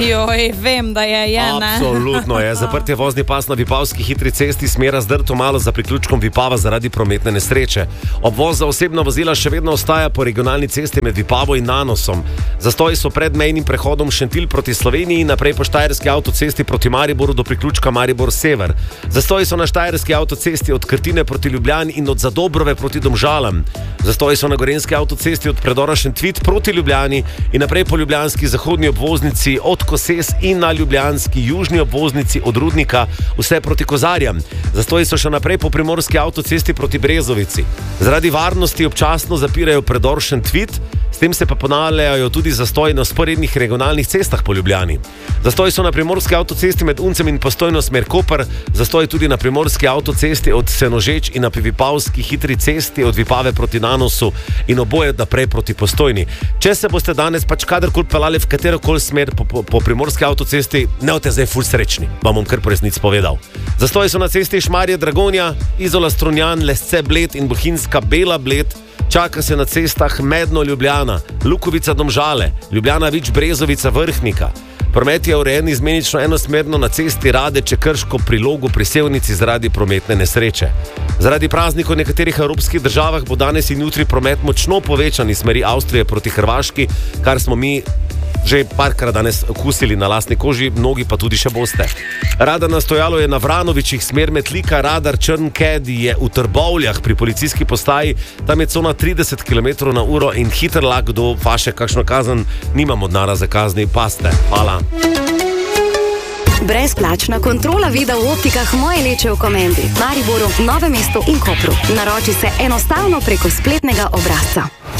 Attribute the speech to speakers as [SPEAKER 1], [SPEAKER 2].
[SPEAKER 1] Joj, vem, da je, ne?
[SPEAKER 2] Absolutno je. Zaprt je vozni pas na Vipavski hitri cesti, smera Zdrto malo za priključkom Vipava zaradi prometne nesreče. Obvoz za osebna vozila še vedno ostaja po regionalni cesti med Vipavo in Nanosom. Zastoji so pred mejnim prehodom Šentilj proti Sloveniji, naprej po Štajerski avtocesti proti Mariboru do priključka Maribor Sever. Zastoji so na Štajerski avtocesti od Krtine proti Ljubljani in od Zadobrove proti Domžalam. Zastoji so na Gorenjski avtocesti od predora Šentvit proti Ljubljani in naprej po ljubljanski zahodni obvoznici od Koses in na ljubljanski južni obvoznici od Rudnika vse proti Kozarjam. Zastoji so še naprej po primorski avtocesti proti Brezovici. Zaradi varnosti občasno zapirajo predor Šentvit, s tem se pa ponavljajo tudi zastoji na sporednih regionalnih cestah po Ljubljani. Zastoji so na primorski avtocesti med Uncem in Postojno smer Koper, zastoji tudi na primorski avtocesti od Senožeč in na Vipavski hitri cesti od Vipave proti Nanosu in oboje naprej proti Postojni. Če se boste danes pač kadarkoli pelali v katerokoli smer po primorski avtocesti, ne boste zdaj ful srečni, vam bom kar po resnici povedal. Zastoji so na cesti Šmarje Dragonja, Izola Strunjan, Lesce Bled in Bohinjska Bela Bled. Čaka se na cestah Medno Ljubljana, Lukovica Domžale, Ljubljana Vič Brezovica Vrhnika. Promet je urejen izmenično enosmerno na cesti Radeče Krško pri Logu pri Sevnici zaradi prometne nesreče. Zaradi praznikov v nekaterih evropskih državah bo danes in jutri promet močno povečan iz smeri Avstrije proti Hrvaški, kar smo mi že parkrat danes okusili na lastni koži, mnogi pa tudi še boste. Radar na stojalo je na Vranovičih, smer Metlika, radar Črnked je v Trbovljah pri policijski postaji, tam je cona 30 km/h in hiter lak do vaše kakšno kazen, nimamo denarja za kazni, paste. Hvala.
[SPEAKER 3] Brezplačna kontrola vida v optikah Moje Leče v Komendi, Mariboru, Novem mestu in Kopru. Naroči se enostavno preko spletnega obrazca.